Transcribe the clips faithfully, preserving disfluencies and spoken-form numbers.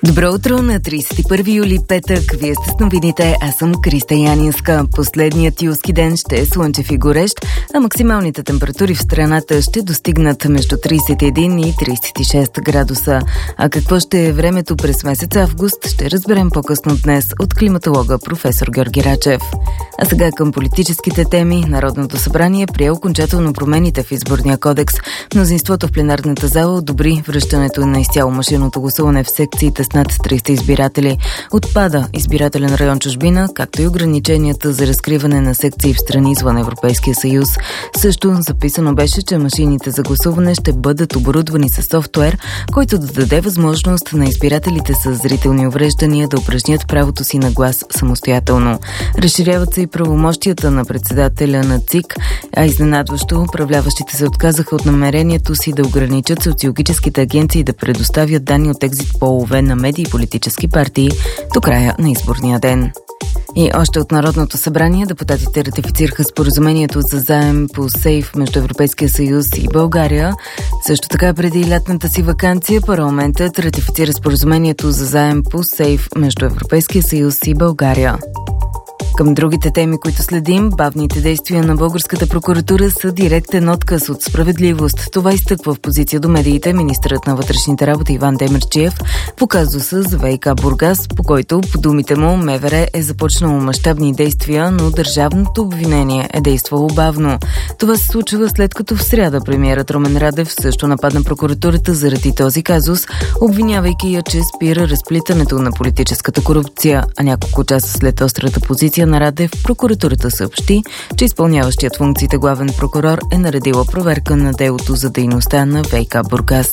Добро утро на тридесет и първи юли, петък. Вие сте с новините, аз съм Криста Янинска. Последният юлски ден ще е слънчев и горещ, а максималните температури в страната ще достигнат между тридесет и един и тридесет и шест градуса. А какво ще е времето през месец август, ще разберем по-късно днес от климатолога професор Георги Рачев. А сега към политическите теми. Народното събрание прие окончателно промените в изборния кодекс. Мнозинството в пленарната зала одобри връщането на изцяло машинното гласуване в секциите с над триста избиратели. Отпада избирателен район чужбина, както и ограниченията за разкриване на секции в страни извън Европейския съюз. Също записано беше, че машините за гласуване ще бъдат оборудвани с софтуер, който да даде възможност на избирателите с зрителни увреждания да упражнят правото си на глас самостоятелно. Разширяват се и правомощията на председателя на ЦИК, а изненадващо управляващите се отказаха от намерението си да ограничат социологическите агенции да предоставят данни от екзит полове на медии и политически партии до края на изборния ден. И още от Народното събрание депутатите ратифицираха споразумението за заем по сейф между Европейския съюз и България. Също така преди лятната си ваканция парламентът ратифицира споразумението за заем по сейф между Европейския съюз и България. Към другите теми, които следим, бавните действия на българската прокуратура са директен отказ от справедливост. Това изтъква в позиция до медиите министърът на вътрешните работи Иван Демерджиев по казуса за ВиК Бургас, по който, по думите му, МВР е започнало мащабни действия, но държавното обвинение е действало бавно. Това се случва след като в сряда премиерът Румен Радев също нападна прокуратурата заради този казус, обвинявайки я, че спира разплитането на политическата корупция, а няколко часа след острата позиция на Радев, прокуратурата съобщи, че изпълняващият функциите главен прокурор е наредила проверка на делото за дейността на ВиК Бургас.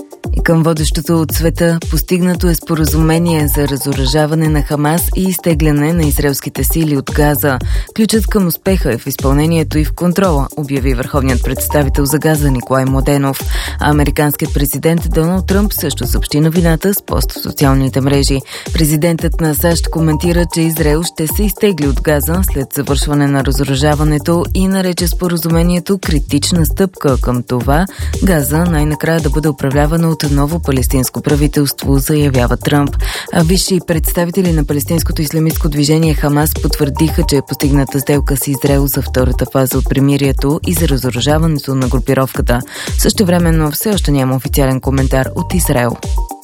И към водещото от света постигнато е споразумение за разоръжаване на Хамас и изтегляне на израелските сили от Газа. Ключът към успеха е в изпълнението и в контрола, обяви върховният представител за Газа Николай Младенов. А американският президент Доналд Тръмп също съобщи новината с пост в социалните мрежи. Президентът на САЩ коментира, че Израел ще се изтегли от Газа след завършване на разоръжаването и нарече споразумението критична стъпка към това Газа най-накрая да бъде управлявана от ново палестинско правителство, заявява Тръмп. А висши представители на палестинското ислямистко движение Хамас потвърдиха, че е постигната сделка с Израел за втората фаза от примирието и за разоръжаването на групировката. Същевременно все още няма официален коментар от Израел.